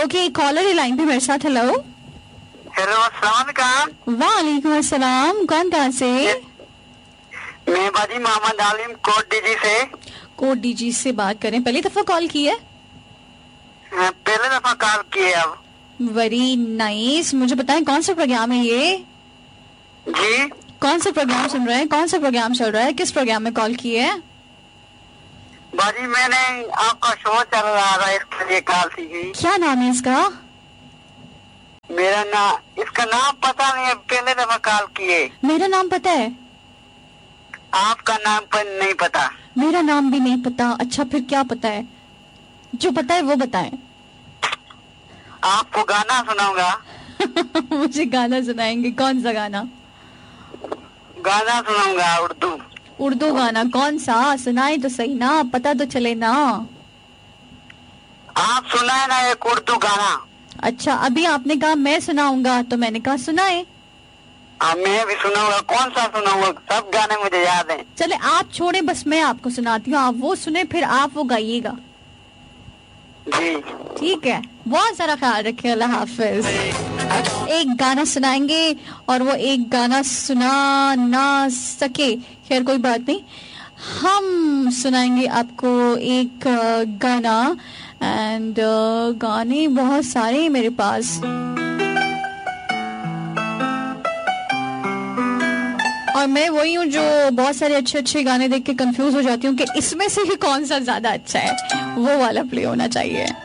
Okay, caller line पे मेरे साथ। हेलो हेलो, अस्सलाम वालेकुम। वालेकुम अस्सलाम। कौन कहाँ से? मैं बाजी मोहम्मद आलिम कोट डीजी से। कोट डीजी से बात करें। पहली दफा कॉल की है? पहले दफा कॉल की है। अब वेरी नाइस। मुझे बताएं कौन सा प्रोग्राम है ये? जी, कौन सा प्रोग्राम सुन रहे हैं? कौन सा प्रोग्राम चल रहा है? किस प्रोग्राम में कॉल की है? बाजी मैंने आपका शो चल रहा था, इसके लिए कॉल की गई। क्या नाम है इसका? मेरा नाम, इसका नाम पता नहीं है, पहले दफा कॉल किए। मेरा नाम पता है? आपका नाम पर नहीं पता। मेरा नाम भी नहीं पता। अच्छा, फिर क्या पता है? जो पता है वो बताएं। आपको गाना सुनाऊंगा। मुझे गाना सुनाएंगे? कौन सा गाना? गाना सुनाऊंगा उर्दू। उर्दू गाना? कौन सा? सुनाए तो सही ना, पता तो चले ना। आप सुनाए ना एक उर्दू गाना। अच्छा, अभी आपने कहा मैं सुनाऊंगा, तो मैंने कहा सुनाए। मैं भी सुनाऊंगा। कौन सा सुनाऊंगा? सब गाने मुझे याद हैं। चले आप छोड़े, बस मैं आपको सुनाती हूँ, आप वो सुने, फिर आप वो गाइएगा। जी ठीक है, बहुत सारा ख्याल रखिए। अल्लाह हाफिज। एक गाना सुनाएंगे और वो एक गाना सुना ना सके, खैर कोई बात नहीं, हम सुनाएंगे आपको एक गाना। एंड गाने बहुत सारे हैं मेरे पास, और मैं वही हूँ जो बहुत सारे अच्छे अच्छे गाने देख के कंफ्यूज हो जाती हूँ कि इसमें से ही कौन सा ज्यादा अच्छा है। वो वाला प्ले होना चाहिए।